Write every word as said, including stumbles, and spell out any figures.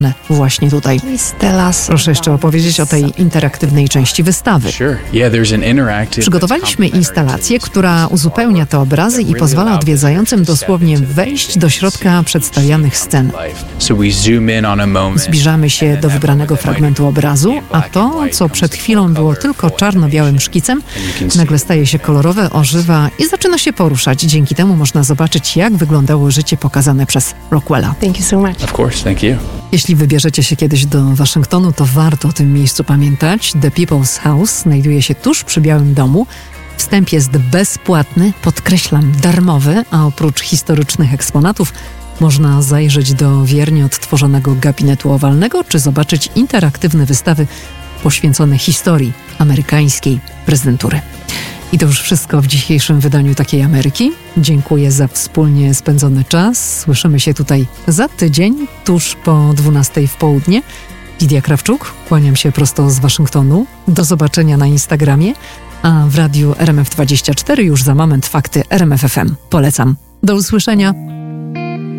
właśnie tutaj. Proszę jeszcze opowiedzieć o tej interaktywnej części wystawy. Przygotowaliśmy instalację, która uzupełnia te obrazy i pozwala odwiedzającym dosłownie wejść do środka przedstawianych scen. Zbliżamy się do wybranego fragmentu obrazu, a to, co przed chwilą było tylko czarno-białym szkicem, nagle staje się kolorowe, ożywa i zaczyna się poruszać. Dzięki temu można zobaczyć, jak wyglądało życie pokazane przez Rockwella. Thank you so much. Of course, thank you. Jeśli wybierzecie się kiedyś do Waszyngtonu, to warto o tym miejscu pamiętać. The People's House znajduje się tuż przy Białym Domu. Wstęp jest bezpłatny, podkreślam, darmowy, a oprócz historycznych eksponatów można zajrzeć do wiernie odtworzonego gabinetu owalnego czy zobaczyć interaktywne wystawy poświęcone historii amerykańskiej prezydentury. I to już wszystko w dzisiejszym wydaniu Takiej Ameryki. Dziękuję za wspólnie spędzony czas. Słyszymy się tutaj za tydzień, tuż po dwunastej w południe. Lidia Krawczuk, kłaniam się prosto z Waszyngtonu. Do zobaczenia na Instagramie, a w radiu R M F dwadzieścia cztery już za moment fakty R M F F M. Polecam. Do usłyszenia.